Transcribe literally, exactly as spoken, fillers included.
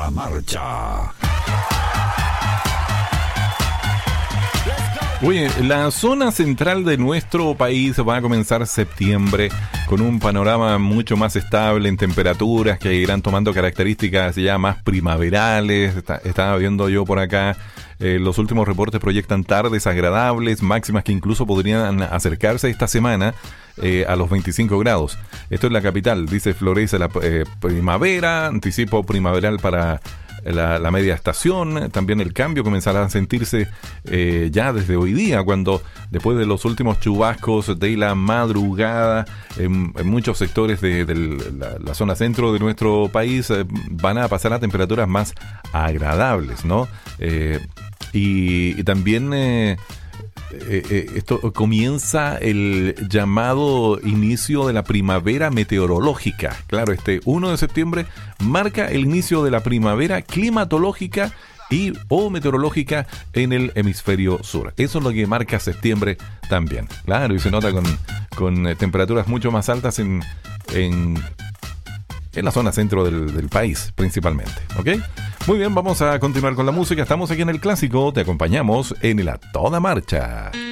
toda marcha. Oye, la zona central de nuestro país va a comenzar septiembre con un panorama mucho más estable en temperaturas que irán tomando características ya más primaverales. Está, estaba viendo yo por acá, eh, los últimos reportes proyectan tardes agradables, máximas que incluso podrían acercarse esta semana eh, a los veinticinco grados. Esto es la capital, dice florece la eh, primavera, anticipo primaveral para La, la media estación. También el cambio comenzará a sentirse eh, ya desde hoy día, cuando después de los últimos chubascos de la madrugada en, en muchos sectores de, de la, la zona centro de nuestro país eh, van a pasar a temperaturas más agradables, ¿no? Eh, y, y también eh, Eh, eh, esto comienza el llamado inicio de la primavera meteorológica. Claro, este uno de septiembre marca el inicio de la primavera climatológica y o meteorológica en el hemisferio sur. Eso es lo que marca septiembre también. Claro, y se nota con, con eh, temperaturas mucho más altas en, en, en la zona centro del, del país, principalmente. ¿Ok? Muy bien, vamos a continuar con la música. Estamos aquí en el Clásico. Te acompañamos en el A Toda Marcha.